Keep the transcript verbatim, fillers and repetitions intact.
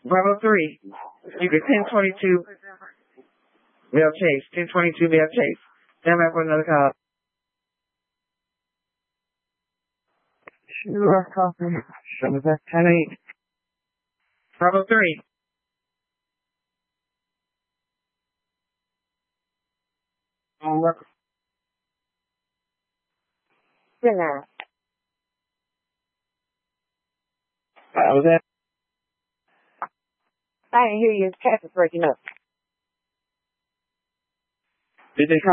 Bravo three. You get ten twenty-two. Bell Chase. ten twenty-two Bell Chase. Stand back for another call. Sure, copy. Show me back ten eight. Bravo three. On record. Good now. I was at. I didn't hear you. Traffic breaking up. Did they